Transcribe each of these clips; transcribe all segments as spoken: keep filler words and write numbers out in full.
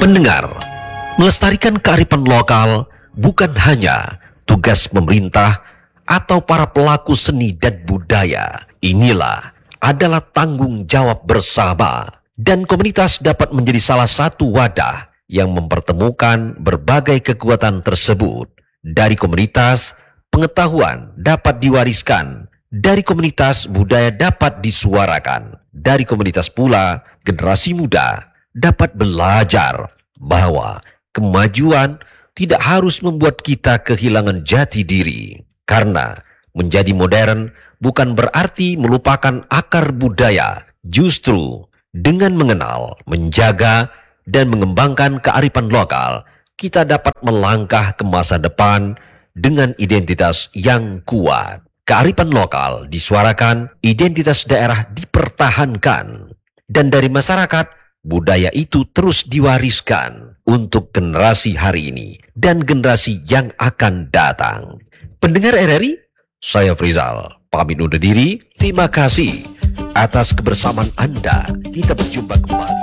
Pendengar, melestarikan kearifan lokal bukan hanya tugas pemerintah atau para pelaku seni dan budaya. Inilah adalah tanggung jawab bersama, dan komunitas dapat menjadi salah satu wadah yang mempertemukan berbagai kekuatan tersebut. Dari komunitas, pengetahuan dapat diwariskan. Dari komunitas, budaya dapat disuarakan. Dari komunitas pula, generasi muda dapat belajar bahwa kemajuan tidak harus membuat kita kehilangan jati diri. Karena menjadi modern bukan berarti melupakan akar budaya. Justru dengan mengenal, menjaga, dan mengembangkan kearifan lokal, kita dapat melangkah ke masa depan dengan identitas yang kuat. Kearifan lokal disuarakan, identitas daerah dipertahankan, dan dari masyarakat, budaya itu terus diwariskan untuk generasi hari ini dan generasi yang akan datang. Pendengar R R I, saya Frizal, pamit undur diri. Terima kasih atas kebersamaan Anda. Kita berjumpa kembali.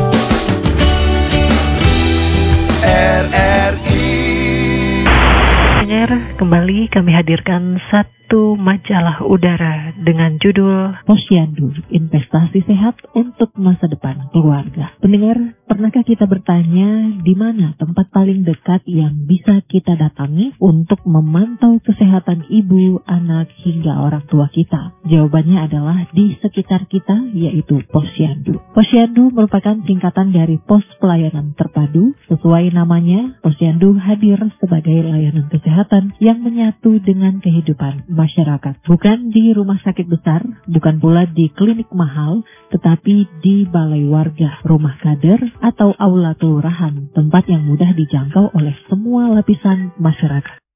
R R I. Pendengar, kembali kami hadirkan satu majalah udara dengan judul Posyandu, Investasi Sehat untuk Masa Depan Keluarga. Pendengar, pernahkah kita bertanya di mana tempat paling dekat yang bisa kita datangi untuk memantau kesehatan ibu, anak, hingga orang tua kita? Jawabannya adalah di sekitar kita, yaitu Posyandu. Posyandu merupakan singkatan dari Pos Pelayanan Terpadu. Sesuai namanya, Posyandu hadir sebagai layanan kesehatan yang menyatu dengan kehidupan masyarakat. Bukan di rumah sakit besar, bukan pula di klinik mahal, tetapi di balai warga, rumah kader, atau aula kelurahan, tempat yang mudah dijangkau oleh semua lapisan masyarakat.